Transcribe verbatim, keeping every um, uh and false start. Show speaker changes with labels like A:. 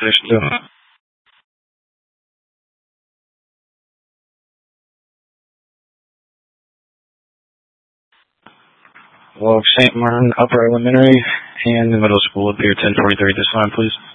A: Station two. Well, Saint Martin Upper Elementary and the middle school appear ten forty-three at this time, please.